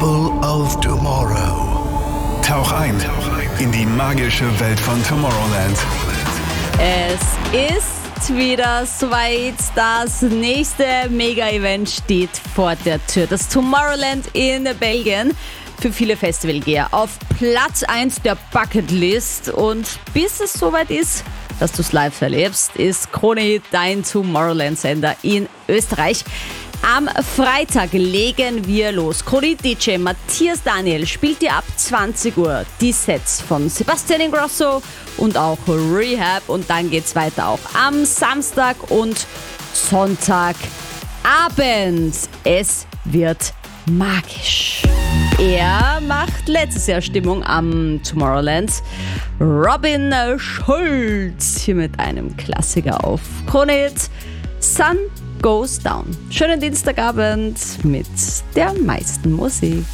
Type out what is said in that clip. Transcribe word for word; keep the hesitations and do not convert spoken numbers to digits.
People of Tomorrow. Tauch ein in die magische Welt von Tomorrowland. Es ist wieder soweit. Das nächste Mega-Event steht vor der Tür. Das Tomorrowland in Belgien. Für viele Festivalgeher auf Platz eins der Bucketlist. Und bis es soweit ist, dass du es live erlebst, ist Krone dein Tomorrowland-Sender in Österreich. Am Freitag legen wir los. Krone D J Matthias Daniel spielt dir ab zwanzig Uhr die Sets von Sebastian Ingrosso und auch Rehab. Und dann geht's weiter auch am Samstag und Sonntagabend. Es wird magisch. Er macht letztes Jahr Stimmung am Tomorrowland. Robin Schulz hier mit einem Klassiker auf Krone. Sun Goes Down. Schönen Dienstagabend mit der meisten Musik.